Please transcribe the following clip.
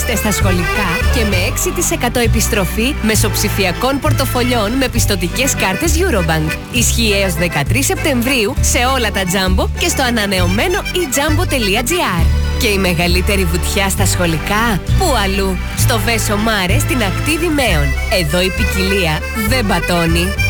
Δώστε στα σχολικά και με 6% επιστροφή μεσοψηφιακών πορτοφολιών με πιστωτικές κάρτες Eurobank. Ισχύει έως 13 Σεπτεμβρίου σε όλα τα Jumbo και στο ανανεωμένο eJumbo.gr. Και η μεγαλύτερη βουτιά στα σχολικά, πού αλλού? Στο Βέσο Μάρε στην ακτή Δημαίων. Εδώ η ποικιλία δεν πατώνει.